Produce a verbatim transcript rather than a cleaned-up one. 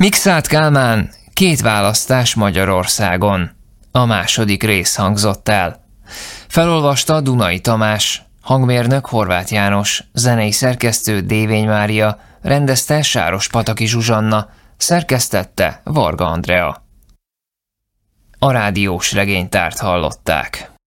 Mikszáth Kálmán, két választás Magyarországon. A második rész hangzott el. Felolvasta Dunai Tamás, hangmérnök Horváth János, zenei szerkesztő Dévény Mária, rendezte Sáros-Pataki Zsuzsanna, szerkesztette Varga Andrea. A rádiós regénytárt hallották.